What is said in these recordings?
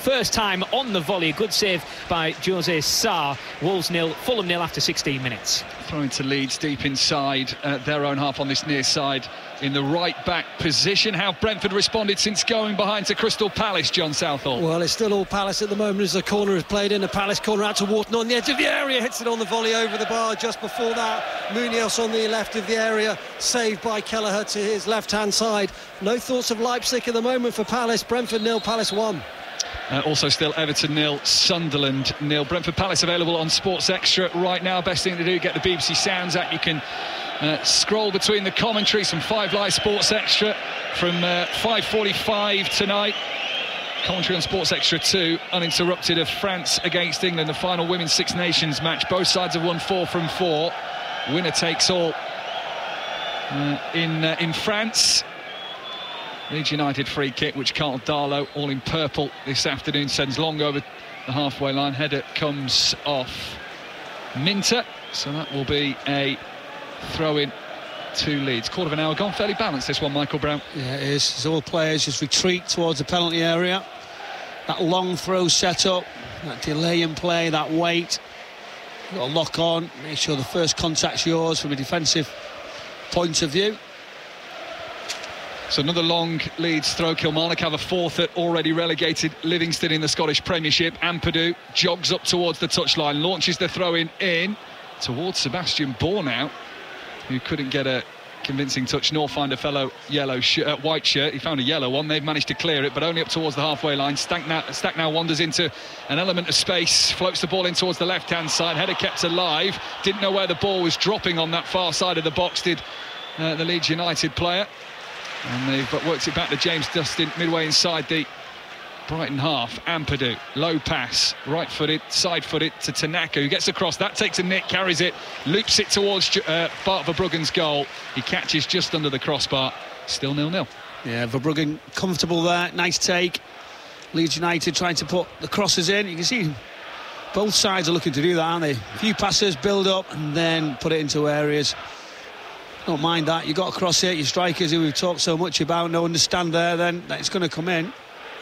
first time on the volley. Good save by Jose Sarr. Wolves 0, Fulham 0 after 16 minutes. Throwing to Leeds deep inside their own half on this near side in the right back position. How Brentford responded since going behind to Crystal Palace, John Southall? Well, it's still all Palace at the moment as the corner is played in. The Palace corner out to Wharton on the edge of the area, hits it on the volley over the bar. Just before that, Munoz on the left of the area, saved by Kelleher to his left-hand side. No thoughts of Leipzig at the moment for Palace. Brentford 0, Palace 1. Also still Everton 0, Sunderland 0. Brentford Palace available on Sports Extra right now. Best thing to do, get the BBC Sounds app. You can scroll between the commentary, some 5 Live Sports Extra from 5:45 tonight. Commentary on Sports Extra 2, uninterrupted, of France against England, the final Women's Six Nations match. Both sides have won 4 from 4. Winner takes all in France. Leeds United free kick, which Carl Darlow, all in purple this afternoon, sends long over the halfway line. Header comes off Minter, so that will be a throw-in to Leeds. Quarter of an hour gone, fairly balanced this one, Michael Brown. Yeah, it is. As all players just retreat towards the penalty area. That long throw set up, that delay in play, that weight. You've got to lock on, make sure the first contact's yours from a defensive point of view. So another long Leeds throw. Kilmarnock have a fourth at already relegated Livingston in the Scottish Premiership. Ampadu jogs up towards the touchline, launches the throw in towards Sebastian Bornau, who couldn't get a convincing touch nor find a fellow white shirt. He found a yellow one. They've managed to clear it, but only up towards the halfway line. Stack now wanders into an element of space, floats the ball in towards the left-hand side. Header kept alive. Didn't know where the ball was dropping on that far side of the box, did the Leeds United player. And they've worked it back to James Dustin midway inside the Brighton half. Ampadu, low pass, right-footed, side-footed to Tanaka, who gets across. That takes a nick, carries it, loops it towards Bart Verbruggen's goal. He catches just under the crossbar. Still 0-0. Yeah, Verbruggen comfortable there, nice take. Leeds United trying to put the crosses in. You can see both sides are looking to do that, aren't they? A few passes, build up, and then put it into areas. Don't mind that. You've got to cross it. Your strikers, who we've talked so much about, no understand there then that it's going to come in.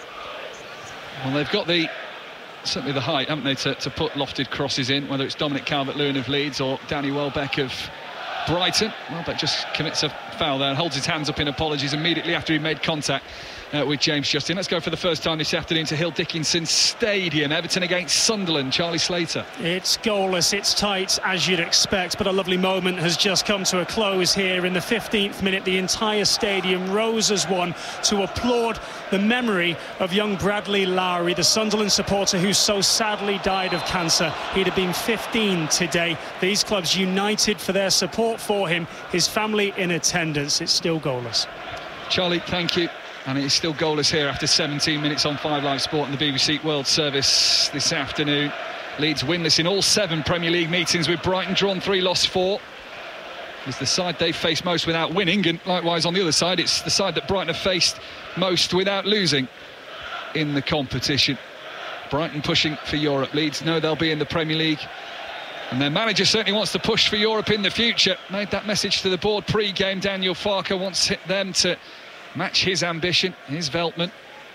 Well, they've got certainly the height, haven't they, to put lofted crosses in, whether it's Dominic Calvert-Lewin of Leeds or Danny Welbeck of Brighton. Welbeck just commits a foul there and holds his hands up in apologies immediately after he made contact with James Justin. Let's go for the first time this afternoon to Hill Dickinson Stadium. Everton against Sunderland. Charlie Slater. It's goalless, it's tight as you'd expect, but a lovely moment has just come to a close here in the 15th minute. The entire stadium rose as one to applaud the memory of young Bradley Lowry, the Sunderland supporter who so sadly died of cancer. He'd have been 15 today. These clubs united for their support for him, his family in attendance. It's still goalless. Charlie, thank you. And it is still goalless here after 17 minutes on 5 Live Sport and the BBC World Service this afternoon. Leeds winless in all 7 Premier League meetings, with Brighton drawn 3, lost 4. It's the side they faced most without winning, and likewise on the other side, it's the side that Brighton have faced most without losing in the competition. Brighton pushing for Europe. Leeds know they'll be in the Premier League, and their manager certainly wants to push for Europe in the future. Made that message to the board pre-game. Daniel Farke wants them to match his ambition, his Veltman.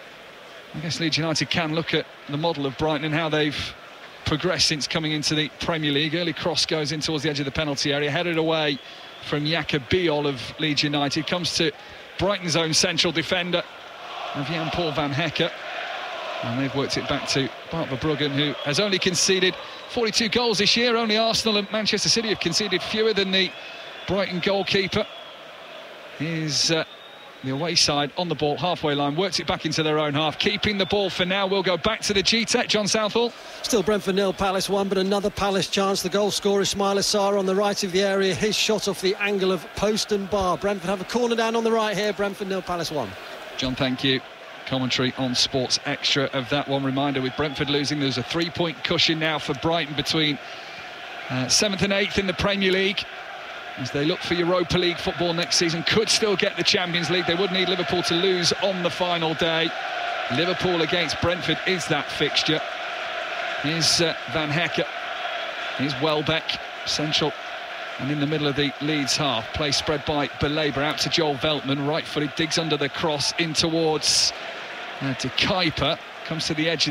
I guess Leeds United can look at the model of Brighton and how they've progressed since coming into the Premier League. Early cross goes in towards the edge of the penalty area, headed away from Jakob Biol of Leeds United. Comes to Brighton's own central defender, Jan-Paul van Hecke. And they've worked it back to Bart Verbruggen, who has only conceded 42 goals this year. Only Arsenal and Manchester City have conceded fewer than the Brighton goalkeeper. Here's the away side on the ball, halfway line, works it back into their own half, keeping the ball for now. We'll go back to the G-Tech. John Southall. Still Brentford 0, Palace 1, but another Palace chance. The goal scorer, Ismaila Sarr, on the right of the area. His shot off the angle of post and bar. Brentford have a corner down on the right here. Brentford 0, Palace 1. John, thank you. Commentary on Sports Extra of that one. Reminder, with Brentford losing, there's a 3-point cushion now for Brighton between 7th and 8th in the Premier League, as they look for Europa League football next season. Could still get the Champions League. They would need Liverpool to lose on the final day. Liverpool against Brentford is that fixture. Here's Van Hecke. Here's Welbeck, central and in the middle of the Leeds half. Play spread by Belabor out to Joel Veltman. Right-footed, digs under the cross in towards De Kuiper. Comes to the edge